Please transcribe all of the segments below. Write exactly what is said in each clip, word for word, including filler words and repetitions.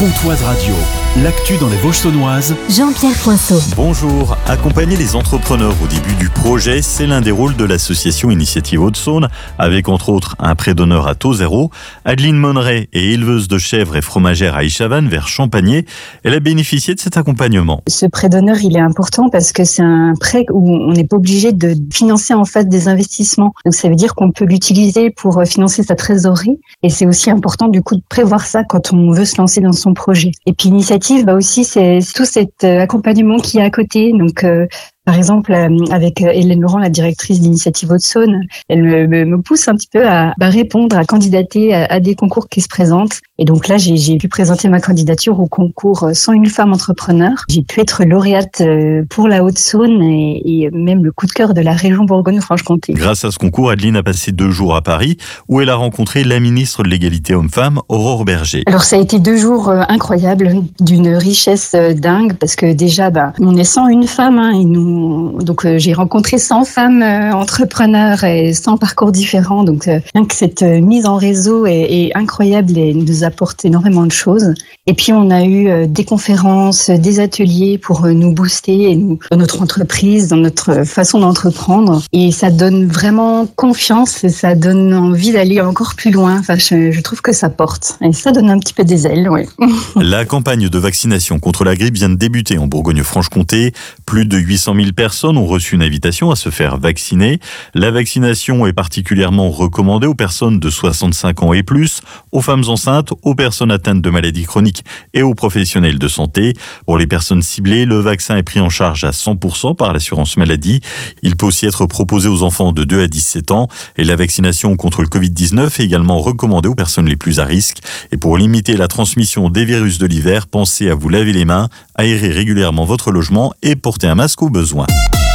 Comtoise Radio, l'actu dans les Vosges saunoises. Jean-Pierre Poinceau. Bonjour. Accompagner les entrepreneurs au début du projet, c'est l'un des rôles de l'association Initiative Haute-Saône, avec entre autres un prêt d'honneur à taux zéro. Adeline Monneret est éleveuse de chèvres et fromagère à Ichavannes, vers Champagné. Elle a bénéficié de cet accompagnement. Ce prêt d'honneur, il est important parce que c'est un prêt où on n'est pas obligé de financer en fait des investissements. Donc ça veut dire qu'on peut l'utiliser pour financer sa trésorerie. Et c'est aussi important du coup de prévoir ça quand on veut se lancer dans son projet. Et puis l'initiative, bah aussi, c'est tout cet accompagnement qui est à côté. Donc, euh, par exemple, avec Hélène Laurent, la directrice d'Initiative Haute-Saône, elle me, me pousse un petit peu à bah, répondre, à candidater à, à des concours qui se présentent. Et donc là, j'ai, j'ai pu présenter ma candidature au concours cent une femmes entrepreneurs. J'ai pu être lauréate pour la Haute-Saône et, et même le coup de cœur de la région Bourgogne-Franche-Comté. Grâce à ce concours, Adeline a passé deux jours à Paris où elle a rencontré la ministre de l'Égalité Homme-Femme, Aurore Berger. Alors ça a été deux jours incroyables, d'une richesse dingue, parce que déjà, bah, on est cent une femmes, hein, et nous Donc euh, j'ai rencontré cent femmes euh, entrepreneurs et cent parcours différents. Donc euh, rien que cette euh, mise en réseau est, est incroyable et nous apporte énormément de choses. Et puis on a eu euh, des conférences, des ateliers pour euh, nous booster et nous, dans notre entreprise, dans notre façon d'entreprendre. Et ça donne vraiment confiance et ça donne envie d'aller encore plus loin. Enfin, je, je trouve que ça porte. Et ça donne un petit peu des ailes, ouais. La campagne de vaccination contre la grippe vient de débuter en Bourgogne-Franche-Comté. Plus de huit cent mille personnes ont reçu une invitation à se faire vacciner. La vaccination est particulièrement recommandée aux personnes de soixante-cinq ans et plus, aux femmes enceintes, aux personnes atteintes de maladies chroniques et aux professionnels de santé. Pour les personnes ciblées, le vaccin est pris en charge à cent pour cent par l'assurance maladie. Il peut aussi être proposé aux enfants de deux à dix-sept ans. Et la vaccination contre le covid dix-neuf est également recommandée aux personnes les plus à risque. Et pour limiter la transmission des virus de l'hiver, pensez à vous laver les mains, aérer régulièrement votre logement et porter un masque au besoin.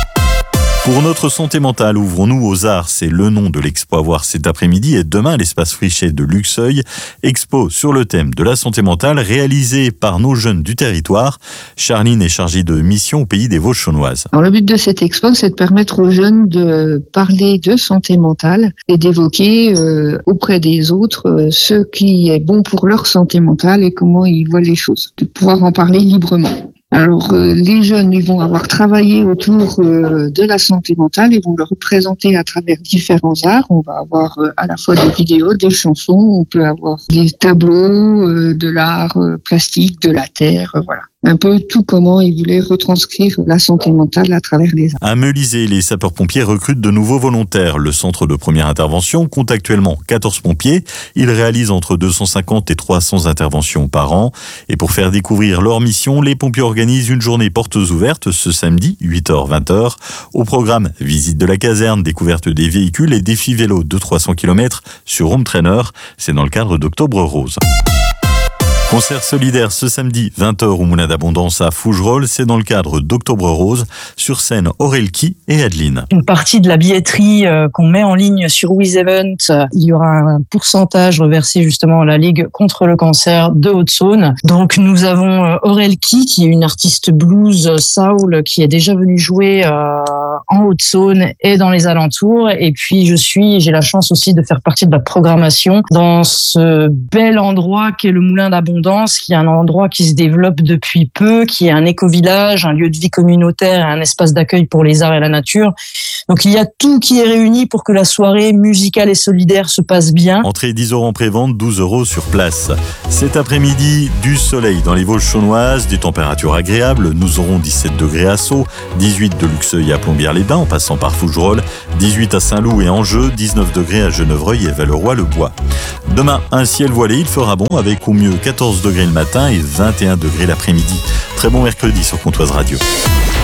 Pour notre santé mentale, ouvrons-nous aux arts. C'est le nom de l'expo à voir cet après-midi et demain à l'espace Frichet de Luxeuil. Expo sur le thème de la santé mentale réalisée par nos jeunes du territoire. Charline est chargée de mission au pays des Vosges saunoises. Alors, le but de cette expo, c'est de permettre aux jeunes de parler de santé mentale et d'évoquer euh, auprès des autres euh, ce qui est bon pour leur santé mentale et comment ils voient les choses, de pouvoir en parler librement. Alors, euh, les jeunes, ils vont avoir travaillé autour euh, de la santé mentale, ils vont le représenter à travers différents arts. On va avoir euh, à la fois des vidéos, des chansons, on peut avoir des tableaux, euh, de l'art euh, plastique, de la terre, euh, voilà. Un peu tout comment ils voulaient retranscrire la santé mentale à travers les arts. À Meulizay, les sapeurs-pompiers recrutent de nouveaux volontaires. Le centre de première intervention compte actuellement quatorze pompiers. Ils réalisent entre deux cent cinquante et trois cents interventions par an. Et pour faire découvrir leur mission, les pompiers organisent une journée portes ouvertes ce samedi, huit heures vingt heures. Au programme, visite de la caserne, découverte des véhicules et défi vélo de trois cents kilomètres sur Home Trainer. C'est dans le cadre d'Octobre Rose. Concert solidaire ce samedi, vingt heures au Moulin d'Abondance à Fougerolles. C'est dans le cadre d'Octobre Rose. Sur scène, Aurelki et Adeline. Une partie de la billetterie euh, qu'on met en ligne sur WizEvent, euh, il y aura un pourcentage reversé justement à la Ligue contre le cancer de Haute-Saône. Donc nous avons euh, Aurelki, qui est une artiste blues euh, soul, qui est déjà venue jouer euh, en Haute-Saône et dans les alentours. Et puis je suis, j'ai la chance aussi de faire partie de la programmation dans ce bel endroit qu'est le Moulin d'Abondance, qui est un endroit qui se développe depuis peu, qui est un éco-village, un lieu de vie communautaire et un espace d'accueil pour les arts et la nature. Donc il y a tout qui est réuni pour que la soirée musicale et solidaire se passe bien. Entrée dix euros en prévente, douze euros sur place. Cet après-midi, du soleil dans les Vosges saunoises, des températures agréables. Nous aurons dix-sept degrés à Sceaux, dix-huit de Luxeuil à Plombières-les-Bains en passant par Fougerolles, dix-huit à Saint-Loup et Angers, dix-neuf degrés à Genevreuil et Valleroy-le-Bois. Demain, un ciel voilé, il fera bon avec au mieux quatorze degrés le matin et vingt et un degrés l'après-midi. Très bon mercredi sur Comtoise Radio.